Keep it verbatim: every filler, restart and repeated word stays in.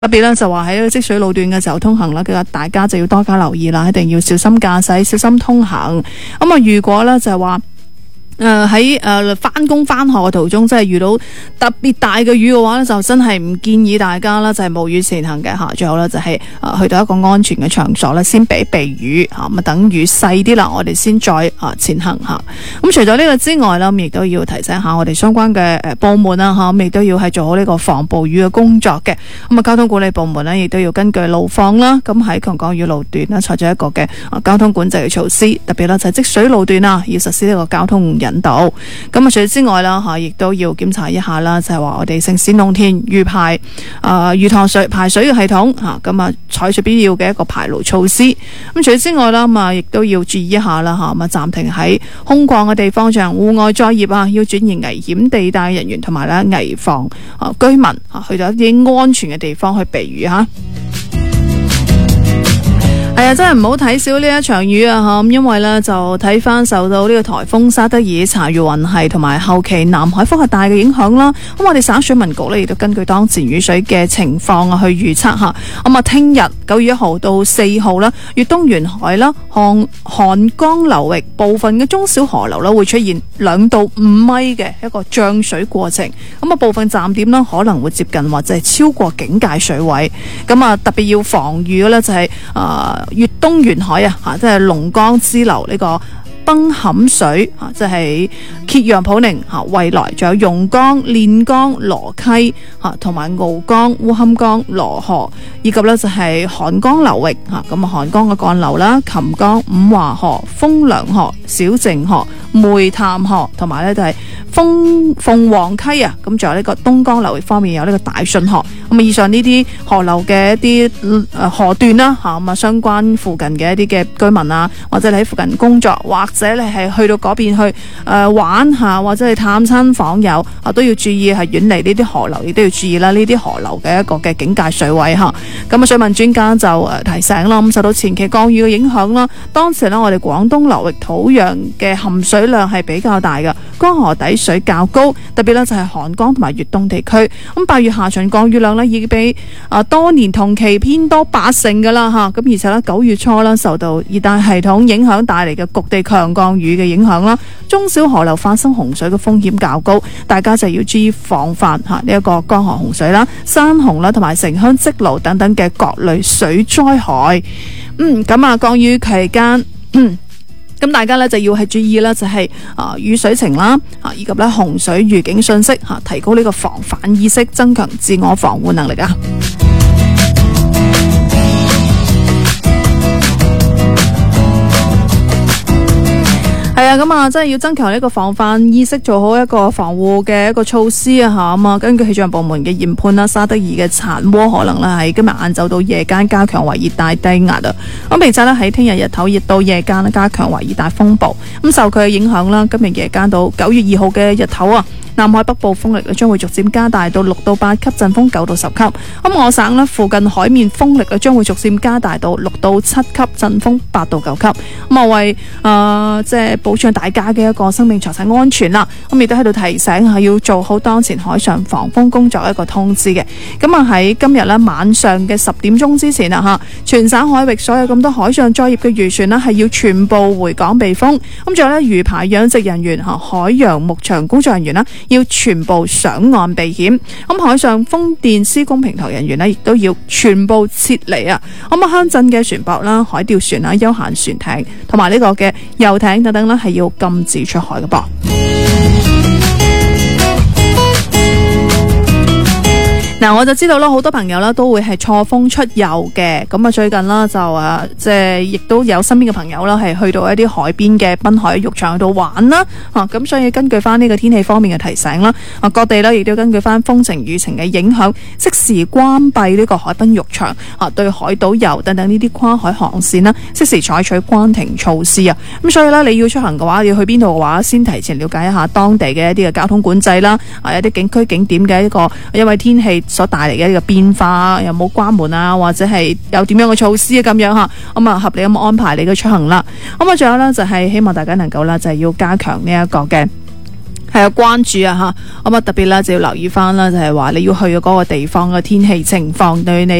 特別咧就話喺積水路段嘅時候通行啦，大家就要多加留意啦，一定要小心駕駛，小心通行。咁啊，如果咧就係話誒喺誒翻工翻學嘅途中，真係遇到特別大嘅雨嘅話咧，就真係唔建議大家啦，就係冒雨前行嘅吓。最好咧就係誒去到一個安全嘅場所咧，先避避雨吓，咁啊等雨細啲啦，我哋先再誒前行吓。咁除咗呢個之外啦，咁亦都要提醒下我哋相關嘅誒部門啦吓，咁亦都要係做好呢個防暴雨嘅工作嘅。咁啊，交通管理部門咧亦都要根據路況啦，咁喺強降雨路段咧採取一個嘅交通管制嘅措施，特別啦就係積水路段啊，要實施呢個交通引導。咁啊，除此之外啦吓，亦都要檢查一下啦，就係話我哋城市農田預排誒魚塘水排水嘅系統吓，咁啊採取必要嘅一個排澇措施。咁除此之外啦，咁啊亦都要注意一下啦吓，咁啊暫停喺空曠嘅地方進行戶外作業啊，要轉移危險地帶嘅人員，同埋咧危防啊居民啊去到一啲安全嘅地方去避雨吓。係啊，真係唔好睇少呢一場雨啊！吓，因為咧就睇翻受到呢個颱風沙德爾查遇雲系同埋後期南海風壓帶嘅影響啦。咁我哋省水文局咧亦都根據當前雨水嘅情況啊去預測吓。咁啊，聽日九月一號到四號啦，粵東沿海啦、漢漢江流域部分嘅中小河流啦會出現兩到五米嘅一個漲水過程。咁啊，部分站點啦可能會接近或者係超過警戒水位。咁啊，特別要防禦嘅咧就係誒。粵東沿海啊，吓即係龍江支流呢個崩坎水吓，即係揭陽普寧吓、惠來，仲有榕江、練江、羅溪吓，同埋鰲江、烏坎江、羅河，以及咧就係韓江流域吓，咁啊韓江嘅幹流啦、衾江、五華河、風涼河、小靜河、梅潭河，同埋咧就係鳳鳳凰溪啊，咁仲有呢個東江流域方面有呢個大順河。咁啊，以上呢啲河流嘅一啲誒河段啦吓，咁啊相關附近嘅一啲嘅居民啊，或者你喺附近工作，或者你係去到嗰邊去誒、呃、玩下，或者係探親訪友啊，都要注意係遠離呢啲河流，亦都要注意啦呢啲河流嘅一個嘅警戒水位吓。咁啊，水文專家就誒提醒啦，咁受到前期降雨嘅影響啦，當時咧我哋廣東流域土壤嘅含水量係比較大嘅，江河底水較高，特別咧就係韓江同埋粵東地區。咁八月下旬降雨量咧已經比啊多年同期偏多八成噶啦吓。咁而且咧九月初啦，受到熱帶系統影響帶嚟嘅局地強降雨嘅影響啦，中小河流發生洪水嘅風險較高，大家就要注意防範吓呢一個江河洪水啦、山洪啦同埋城鄉積澇等等嘅各類水災害。嗯，咁啊降雨期間，嗯。咁大家咧就要係注意啦，就係啊雨水情啦，啊以及咧洪水預警信息吓，提高呢個防範意識，增強自我防護能力啊！係啊，咁啊，真係要增強呢個防範意識，做好一個防護嘅一個措施啊！吓咁啊，根據氣象部門嘅研判啦，沙德爾嘅殘渦可能咧喺今日晏晝到夜間加強為熱帶低壓啊！咁並且咧喺聽日日頭熱到夜間咧加強為熱帶風暴。咁受佢嘅影響啦，今日夜間到九月二號嘅日頭啊，南海北部風力咧將會逐漸加大到六到八級陣風，九到十級。咁我省咧附近海面風力咧將會逐漸加大到六到七級陣風，八到九級。咁啊為誒即係保障大家嘅一個生命財產安全啦。咁亦都喺度提醒係要做好當前海上防風工作一個通知嘅。咁啊喺今日咧晚上嘅十點鐘之前啊吓，全省海域所有咁多海上作業嘅漁船咧係要全部回港避風。咁仲有咧魚排養殖人員吓、海洋牧場工作人員啦，要全部上岸避險。咁海上風電施工平台人員呢，亦都要全部撤離啊！咁啊，鄉鎮嘅船舶啦、海釣船啦、休閒船艇同埋呢個嘅遊艇等等啦，係要禁止出海嘅噃。嗱，我就知道啦，好多朋友啦都會係錯峰出遊嘅。咁啊，最近啦就誒，即係亦都有身邊嘅朋友啦，係去到一啲海邊嘅濱海浴場度玩啦。啊，咁所以根據翻呢個天氣方面嘅提醒啦，啊，各地咧亦都根據翻風情雨情嘅影響，適時關閉呢個海濱浴場啊，對海島遊等等呢啲跨海航線啦，適時採取關停措施啊。咁所以咧，你要出行嘅話，要去邊度嘅話，先提前了解一下當地嘅一啲嘅交通管制啦，啊，一啲景區景點嘅一個因為天氣所帶嚟嘅一個變化，有冇關門啊，或者係有點樣嘅措施啊，咁樣吓，咁啊合理咁安排你嘅出行啦。咁啊，仲有咧就係希望大家能夠啦，就係要加強呢一個嘅係啊，關注啊吓，咁啊特別啦就要留意翻啦，就係話你要去嘅嗰個地方嘅天氣情況對你